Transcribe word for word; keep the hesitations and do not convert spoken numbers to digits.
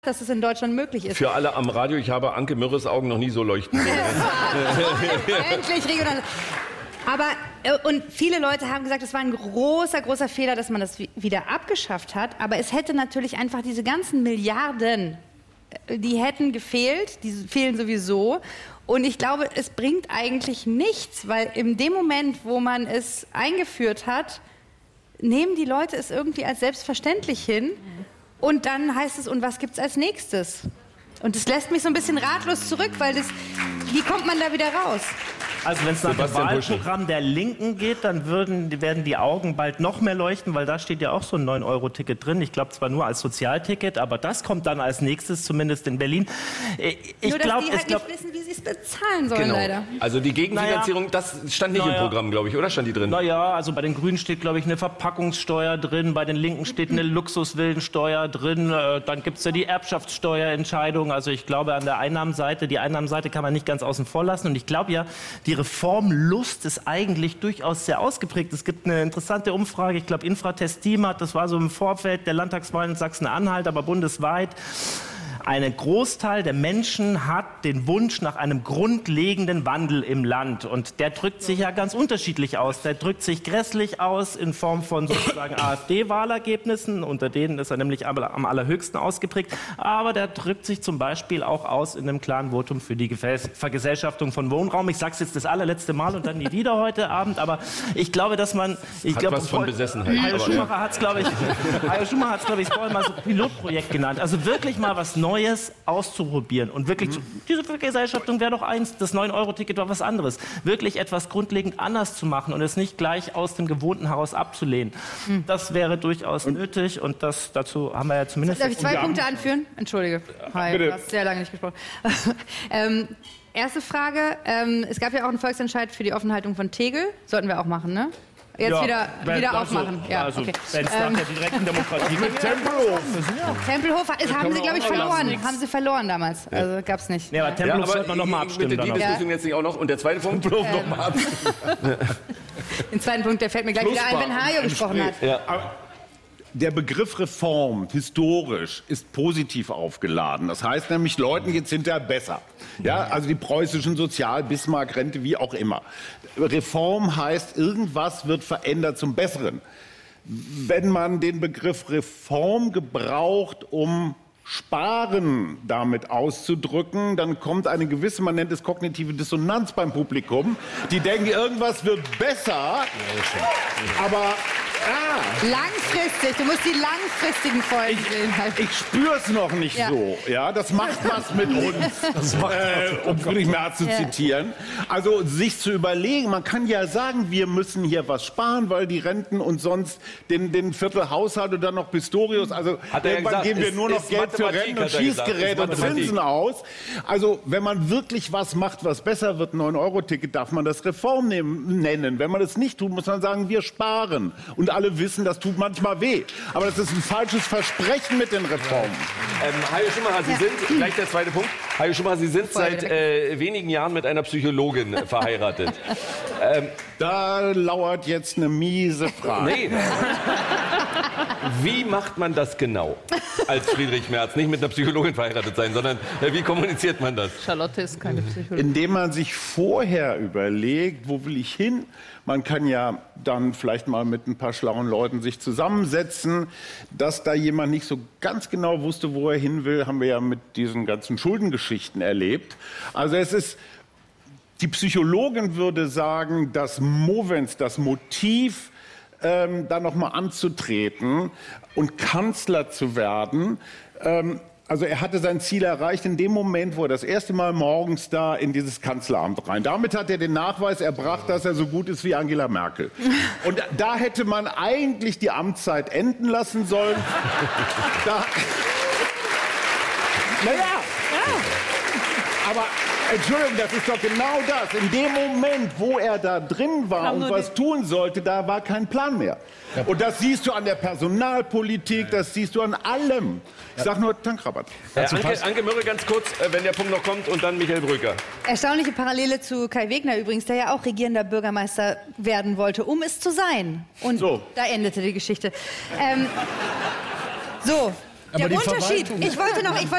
dass es in Deutschland möglich ist. Für alle am Radio, ich habe Anke Mürres Augen noch nie so leuchten sehen. Endlich regional. Aber, und viele Leute haben gesagt, es war ein großer, großer Fehler, dass man das wieder abgeschafft hat. Aber es hätte natürlich einfach diese ganzen Milliarden, die hätten gefehlt, die fehlen sowieso. Und ich glaube, es bringt eigentlich nichts, weil in dem Moment, wo man es eingeführt hat, nehmen die Leute es irgendwie als selbstverständlich hin. Und dann heißt es, und was gibt's als nächstes? Und das lässt mich so ein bisschen ratlos zurück, weil das, wie kommt man da wieder raus? Also wenn es nach dem Wahlprogramm der Linken geht, dann würden, werden die Augen bald noch mehr leuchten, weil da steht ja auch so ein neun Euro Ticket drin. Ich glaube zwar nur als Sozialticket, aber das kommt dann als nächstes, zumindest in Berlin. Ich nur, dass glaub, die halt glaub, nicht wissen, wie sie es bezahlen sollen, genau. leider. Also die Gegenfinanzierung, naja, das stand nicht naja, im Programm, glaube ich, oder? Stand die drin? Naja, also bei den Grünen steht, glaube ich, eine Verpackungssteuer drin, bei den Linken steht eine Luxusvillensteuer drin, dann gibt es ja die Erbschaftssteuerentscheidung. Also ich glaube an der Einnahmenseite, die Einnahmenseite kann man nicht ganz außen vor lassen. Und ich glaube ja, die Reformlust ist eigentlich durchaus sehr ausgeprägt. Es gibt eine interessante Umfrage, ich glaube Infratest Team hat, das war so im Vorfeld der Landtagswahlen in Sachsen-Anhalt, aber bundesweit. Ein Großteil der Menschen hat den Wunsch nach einem grundlegenden Wandel im Land. Und der drückt sich ja ganz unterschiedlich aus. Der drückt sich grässlich aus in Form von sozusagen AfD-Wahlergebnissen. Unter denen ist er nämlich am allerhöchsten ausgeprägt. Aber der drückt sich zum Beispiel auch aus in einem klaren Votum für die Vergesellschaftung von Wohnraum. Ich sage es jetzt das allerletzte Mal und dann nie wieder heute Abend. Aber ich glaube, dass man... Ich hat glaube, was von Besessenheit. Hajo Schumacher hat es, glaube ich, Hajo Schumacher hat es, glaube ich, vorhin mal so Pilotprojekt genannt. Also wirklich mal was Neues Neues auszuprobieren und wirklich, mhm. zu, diese Vergesellschaftung wäre doch eins, das neun Euro Ticket war was anderes, wirklich etwas grundlegend anders zu machen und es nicht gleich aus dem Gewohnten heraus abzulehnen. Mhm. Das wäre durchaus und nötig und das, dazu haben wir ja zumindest... Darf ich zwei Punkte anführen? Entschuldige, Hi, du hast sehr lange nicht gesprochen. ähm, erste Frage, ähm, es gab ja auch einen Volksentscheid für die Offenhaltung von Tegel, sollten wir auch machen, ne? Jetzt ja, wieder, wieder also, aufmachen. Ja, also, okay. Wenn es ähm, nach der direkten Demokratie mit Tempelhof. Ja. Tempelhof ist, haben sie, glaube ich, verloren. Haben sie verloren damals. Ja. Also gab es nicht. Ja, aber Tempelhof ja, sollte man nochmal abstimmen. Bitte die Diskussion ja. jetzt nicht auch noch. Und der zweite Punkt, Tempelhof ähm, nochmal ab. Den zweiten Punkt, der fällt mir gleich Schlussbar. wieder ein, wenn Hajo gesprochen hat. Ja. Der Begriff Reform, historisch, ist positiv aufgeladen. Das heißt nämlich, Leuten geht es hinterher besser. Ja, also die preußischen Sozial-, Bismarck-Rente, wie auch immer. Reform heißt, irgendwas wird verändert zum Besseren. Wenn man den Begriff Reform gebraucht, um Sparen damit auszudrücken, dann kommt eine gewisse, man nennt es kognitive Dissonanz beim Publikum. Die denken, irgendwas wird besser, aber... Ah. Langfristig, du musst die langfristigen Folgen sehen. Halt. Ich spüre es noch nicht ja. so. Ja, das macht was mit uns, das macht äh, um Friedrich Merz zu ja. zitieren. Also sich zu überlegen, man kann ja sagen, wir müssen hier was sparen, weil die Renten und sonst den, den Viertelhaushalt und dann noch Pistorius, also hat er irgendwann gesagt, geben wir ist, nur noch Geld für Renten und Schießgeräte und Zinsen aus. Also wenn man wirklich was macht, was besser wird, neun Euro Ticket, darf man das Reform nennen. Wenn man das nicht tut, muss man sagen, wir sparen. Und alle wissen, das tut manchmal weh. Aber das ist ein falsches Versprechen mit den Reformen. Ähm, Hajo Schumacher, Sie sind, gleich der zweite Punkt, Hajo Schumacher, Sie sind seit äh, wenigen Jahren mit einer Psychologin verheiratet. ähm, da lauert jetzt eine miese Frage. Nee. Wie macht man das genau als Friedrich Merz? Nicht mit einer Psychologin verheiratet sein, sondern äh, wie kommuniziert man das? Charlotte ist keine Psychologin. Indem man sich vorher überlegt, wo will ich hin? Man kann ja dann vielleicht mal mit ein paar schlauen Leuten sich zusammensetzen. Dass da jemand nicht so ganz genau wusste, wo er hin will, haben wir ja mit diesen ganzen Schuldengeschichten erlebt. Also es ist, die Psychologin würde sagen, das Movens, das Motiv, ähm, da nochmal anzutreten und Kanzler zu werden, ähm, also er hatte sein Ziel erreicht in dem Moment, wo er das erste Mal morgens da in dieses Kanzleramt rein. Damit hat er den Nachweis erbracht, dass er so gut ist wie Angela Merkel. Und da hätte man eigentlich die Amtszeit enden lassen sollen. Da, naja, ja. Aber Entschuldigung, das ist doch genau das. In dem Moment, wo er da drin war und was tun sollte, da war kein Plan mehr. Und das siehst du an der Personalpolitik, das siehst du an allem. Ich sag nur Tankrabatt. Äh, Anke, Anke Mürre, ganz kurz, wenn der Punkt noch kommt, und dann Michael Brücker. Erstaunliche Parallele zu Kai Wegner übrigens, der ja auch regierender Bürgermeister werden wollte, um es zu sein. Und so. Da endete die Geschichte. Ähm, so, der Unterschied. Ich wollte noch... Ich wollte